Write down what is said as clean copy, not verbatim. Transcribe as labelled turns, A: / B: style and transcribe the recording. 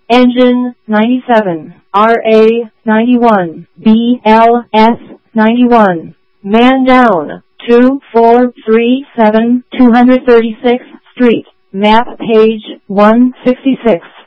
A: Engine 97, RA 91, BLS 91. Man down, 2437 236th Street, map page 166.